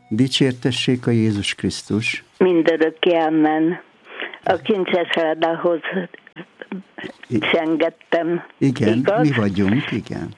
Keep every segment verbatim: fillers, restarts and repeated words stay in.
Dicsértessék a Jézus Krisztus. Mindörökké, amen. A kincses ládához csengettem. Igen, igaz? mi vagyunk, igen.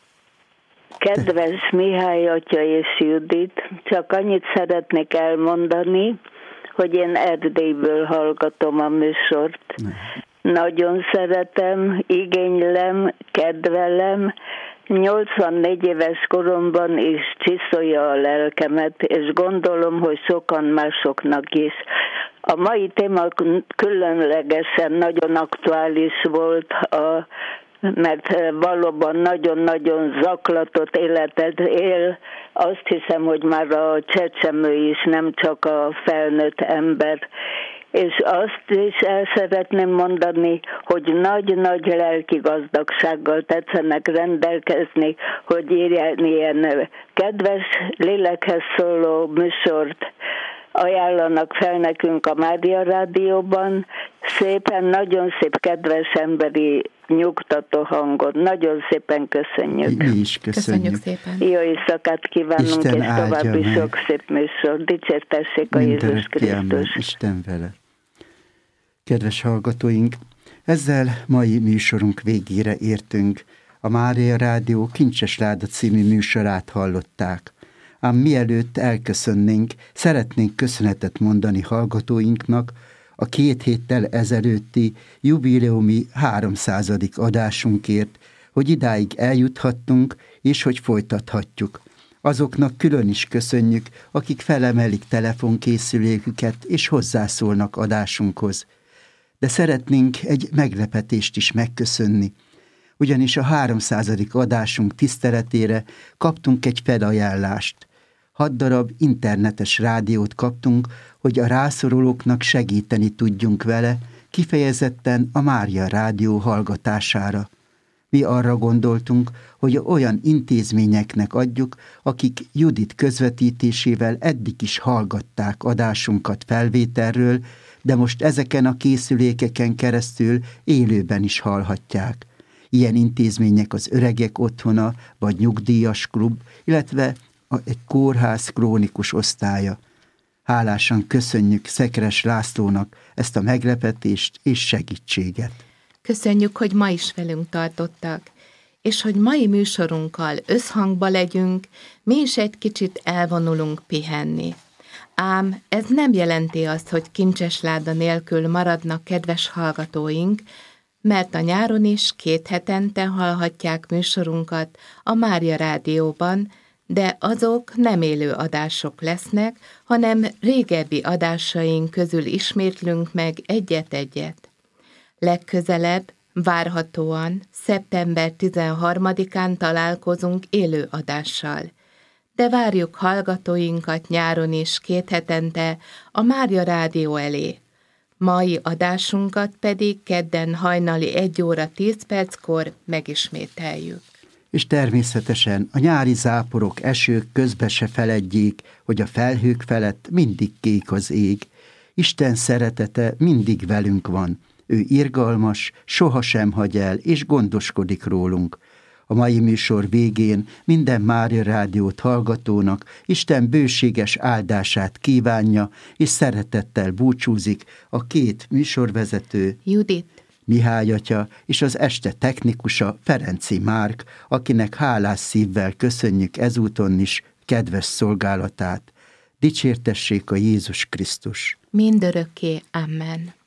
Kedves Mihály atya és Judit, csak annyit szeretnék elmondani, hogy én Erdélyből hallgatom a műsort. Ne. Nagyon szeretem, igénylem, kedvelem, nyolcvannégy éves koromban is csiszolja a lelkemet, és gondolom, hogy sokan másoknak is. A mai téma különlegesen nagyon aktuális volt, a, mert valóban nagyon-nagyon zaklatott életet él. Azt hiszem, hogy már a csecsemő is, nem csak a felnőtt ember. És azt is el szeretném mondani, hogy nagy-nagy lelki gazdagsággal tetszenek rendelkezni, hogy írják ilyen kedves lélekhez szóló műsort ajánlanak fel nekünk a Mária Rádióban. Szépen, nagyon szép, kedves emberi nyugtató hangot. Nagyon szépen köszönjük. Mi is köszönjük. Köszönjük szépen. Jó éjszakát kívánunk, Isten és további meg. sok szép műsor. Dicsértessék a Jézus Krisztus. Isten vele. Kedves hallgatóink, ezzel mai műsorunk végére értünk. A Mária Rádió Kincses Láda című műsorát hallották. Ám mielőtt elköszönnénk, szeretnénk köszönetet mondani hallgatóinknak a két héttel ezelőtti jubileumi háromszázadik adásunkért, hogy idáig eljuthattunk, és hogy folytathatjuk. Azoknak külön is köszönjük, akik felemelik telefonkészüléküket és hozzászólnak adásunkhoz. De szeretnénk egy meglepetést is megköszönni, ugyanis a háromszázadik adásunk tiszteletére kaptunk egy felajánlást. Hat darab internetes rádiót kaptunk, hogy a rászorulóknak segíteni tudjunk vele, kifejezetten a Mária Rádió hallgatására. Mi arra gondoltunk, hogy olyan intézményeknek adjuk, akik Judit közvetítésével eddig is hallgatták adásunkat felvételről, de most ezeken a készülékeken keresztül élőben is hallhatják. Ilyen intézmények az Öregek Otthona vagy Nyugdíjas Klub, illetve egy kórház krónikus osztálya. Hálásan köszönjük Szekeres Lászlónak ezt a meglepetést és segítséget. Köszönjük, hogy ma is velünk tartottak, és hogy mai műsorunkkal összhangba legyünk, mi is egy kicsit elvonulunk pihenni. Ám ez nem jelenti azt, hogy kincses láda nélkül maradnak kedves hallgatóink, mert a nyáron is két hetente hallhatják műsorunkat a Mária Rádióban, de azok nem élő adások lesznek, hanem régebbi adásaink közül ismétlünk meg egyet-egyet. Legközelebb, várhatóan szeptember tizenharmadikán találkozunk élő adással, de várjuk hallgatóinkat nyáron is két hetente a Mária Rádió elé. Mai adásunkat pedig kedden hajnali egy óra tíz perckor megismételjük. És természetesen a nyári záporok, esők közbe se feledjék, hogy a felhők felett mindig kék az ég. Isten szeretete mindig velünk van. Ő irgalmas, sohasem hagy el, és gondoskodik rólunk. A mai műsor végén minden Mária Rádiót hallgatónak Isten bőséges áldását kívánja, és szeretettel búcsúzik a két műsorvezető, Judit, Mihály atya, és az este technikusa, Ferenci Márk, akinek hálás szívvel köszönjük ezúton is kedves szolgálatát. Dicsértessék a Jézus Krisztus. mindörökké, amen.